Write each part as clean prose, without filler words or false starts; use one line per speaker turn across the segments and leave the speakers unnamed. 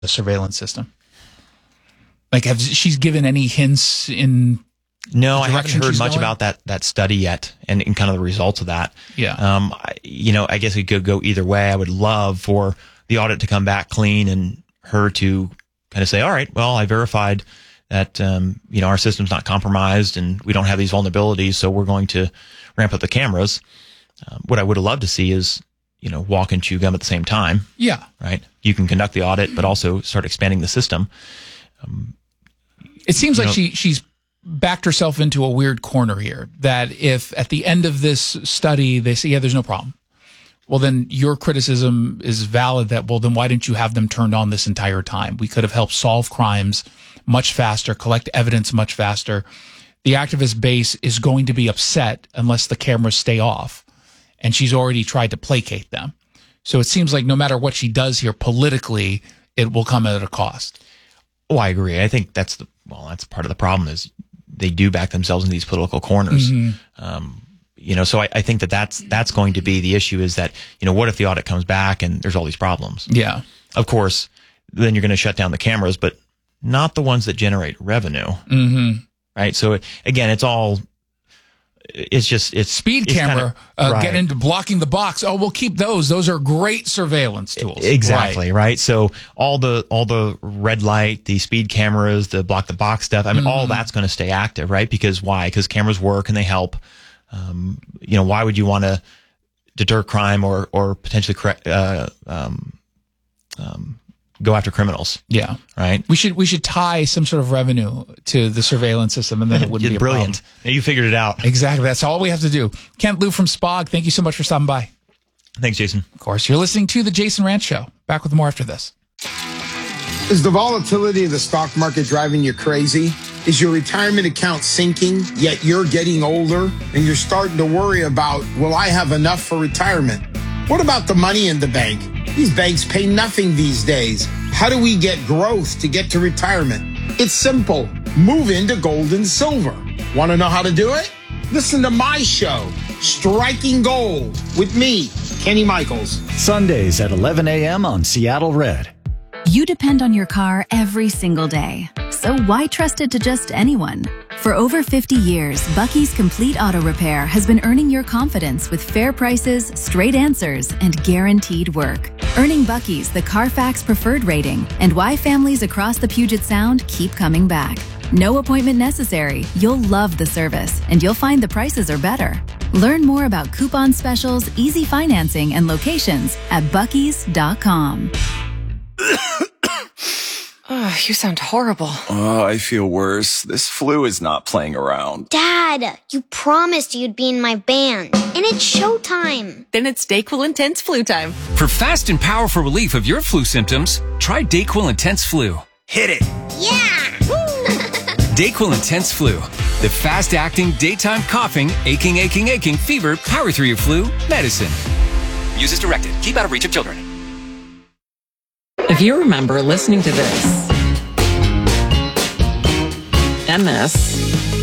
the surveillance system? Like, she's given any hints in?
No, I haven't heard much about that study yet, and kind of the results of that.
Yeah.
I guess it could go either way. I would love for the audit to come back clean and her to kind of say, all right, well, I verified that, our system's not compromised and we don't have these vulnerabilities, so we're going to ramp up the cameras. What I would have loved to see is, walk and chew gum at the same time.
Yeah.
Right? You can conduct the audit, but also start expanding the system.
It seems like she's backed herself into a weird corner here, that if at the end of this study they say, yeah, there's no problem, well, then your criticism is valid that, well, then why didn't you have them turned on this entire time? We could have helped solve crimes much faster, collect evidence much faster. The activist base is going to be upset unless the cameras stay off, and she's already tried to placate them. So it seems like no matter what she does here politically, it will come at a cost.
Oh, I agree. I think that's part of the problem is they do back themselves in these political corners. Mm-hmm. So I think that's going to be the issue is that, what if the audit comes back and there's all these problems?
Yeah.
Of course, then you're going to shut down the cameras, but not the ones that generate revenue.
Mm-hmm.
Right. So again, it's
speed camera,
right.
Get into blocking the box. Oh, we'll keep those. Those are great surveillance tools.
Exactly. Right. So all the red light, the speed cameras, the block the box stuff. I mean, all that's going to stay active, right? Because why? Because cameras work and they help. Why would you want to deter crime or potentially go after criminals?
Yeah.
Right.
We should tie some sort of revenue to the surveillance system, and then it wouldn't be
brilliant.
Now
you figured it out.
Exactly. That's all we have to do. Kent Liu from SPOG, thank you so much for stopping by.
Thanks, Jason.
Of course. You're listening to The Jason Rantz Show. Back with more after this.
Is the volatility of the stock market driving you crazy? Is your retirement account sinking, yet you're getting older and you're starting to worry about, will I have enough for retirement? What about the money in the bank? These banks pay nothing these days. How do we get growth to get to retirement? It's simple. Move into gold and silver. Want to know how to do it? Listen to my show, Striking Gold, with me, Kenny Michaels.
Sundays at 11 a.m. on Seattle Red.
You depend on your car every single day. So why trust it to just anyone? For over 50 years, Bucky's Complete Auto Repair has been earning your confidence with fair prices, straight answers, and guaranteed work. Earning Bucky's the Carfax Preferred rating, and why families across the Puget Sound keep coming back. No appointment necessary. You'll love the service, and you'll find the prices are better. Learn more about coupon specials, easy financing, and locations at buckys.com.
Oh, you sound horrible.
Oh, I feel worse. This flu is not playing around.
Dad, you promised you'd be in my band. And it's showtime.
Then it's DayQuil Intense Flu time.
For fast and powerful relief of your flu symptoms, try DayQuil Intense Flu.
Hit it.
Yeah.
DayQuil Intense Flu. The fast-acting, daytime coughing, aching, fever, power through your flu medicine. Use as directed. Keep out of reach of children.
If you remember listening to this, and this,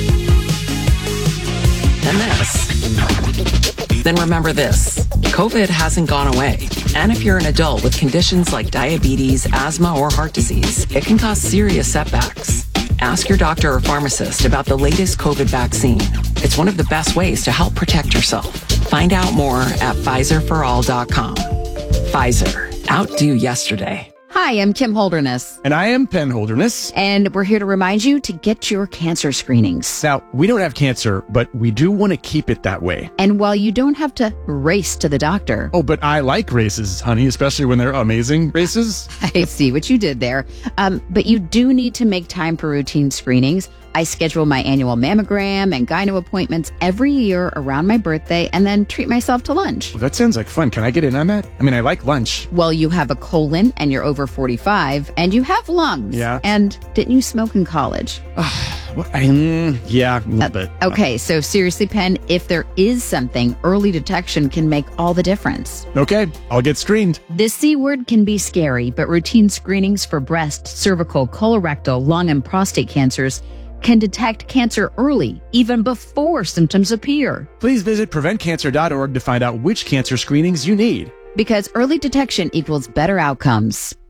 and this, then remember this. COVID hasn't gone away. And if you're an adult with conditions like diabetes, asthma, or heart disease, it can cause serious setbacks. Ask your doctor or pharmacist about the latest COVID vaccine. It's one of the best ways to help protect yourself. Find out more at PfizerForAll.com. Pfizer. Outdo yesterday.
Hi, I'm Kim Holderness.
And I am Penn Holderness.
And we're here to remind you to get your cancer screenings.
Now, we don't have cancer, but we do want to keep it that way.
And while you don't have to race to the doctor.
Oh, but I like races, honey, especially when they're amazing races.
I see what you did there. But you do need to make time for routine screenings. I schedule my annual mammogram and gyno appointments every year around my birthday and then treat myself to lunch.
Well, that sounds like fun. Can I get in on that? I mean, I like lunch.
Well, you have a colon and you're over 45 and you have lungs.
Yeah.
And didn't you smoke in college?
Yeah, a little bit.
Okay, so seriously, Penn, if there is something, early detection can make all the difference.
Okay, I'll get screened.
This C word can be scary, but routine screenings for breast, cervical, colorectal, lung, and prostate cancers can detect cancer early, even before symptoms appear.
Please visit PreventCancer.org to find out which cancer screenings you need.
Because early detection equals better outcomes.